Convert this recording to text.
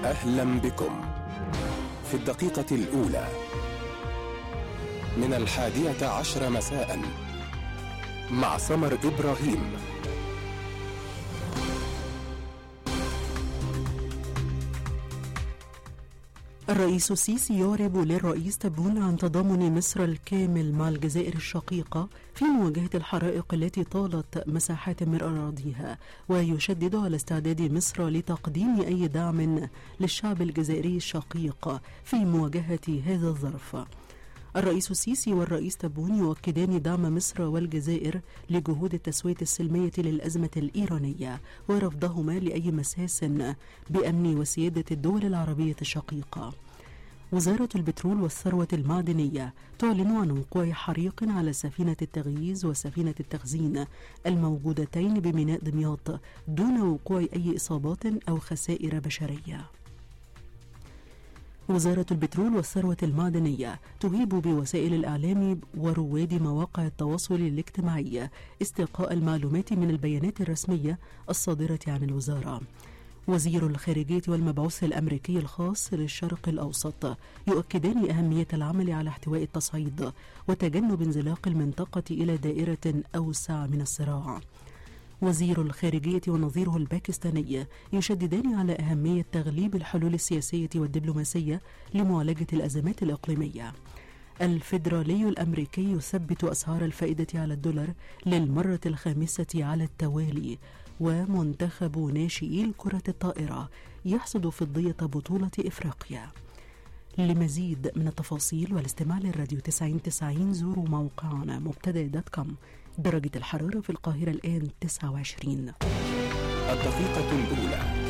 أهلا بكم في الدقيقة الأولى من 11:10 مساء مع سمر إبراهيم. الرئيس السيسي يعرب للرئيس تبون عن تضامن مصر الكامل مع الجزائر الشقيقة في مواجهة الحرائق التي طالت مساحات من أراضيها، ويشدد على استعداد مصر لتقديم أي دعم للشعب الجزائري الشقيق في مواجهة هذا الظرف. الرئيس السيسي والرئيس تبون يؤكدان دعم مصر والجزائر لجهود التسوية السلمية للأزمة الإيرانية ورفضهما لأي مساس بأمن وسيادة الدول العربية الشقيقة. وزارة البترول والثروة المعدنية تعلن عن وقوع حريق على سفينة التغييز وسفينة التخزين الموجودتين بميناء دمياط دون وقوع أي إصابات أو خسائر بشرية. وزارة البترول والثروة المعدنية تهيب بوسائل الإعلام ورواد مواقع التواصل الاجتماعي استقاء المعلومات من البيانات الرسمية الصادرة عن الوزارة. وزير الخارجية والمبعوث الأمريكي الخاص للشرق الأوسط يؤكدان أهمية العمل على احتواء التصعيد وتجنب انزلاق المنطقة إلى دائرة أوسع من الصراع. وزير الخارجية ونظيره الباكستاني يشددان على أهمية تغليب الحلول السياسية والدبلوماسية لمعالجة الأزمات الإقليمية. الفيدرالي الأمريكي يثبت أسعار الفائدة على الدولار للمرة الخامسة على التوالي. ومنتخب ناشئي كرة الطائرة يحصد فضية بطولة إفريقيا. لمزيد من التفاصيل والاستماع للراديو 90 زوروا موقعنا مبتدأ.com. درجة الحرارة في القاهرة الآن 29. الدقيقة الأولى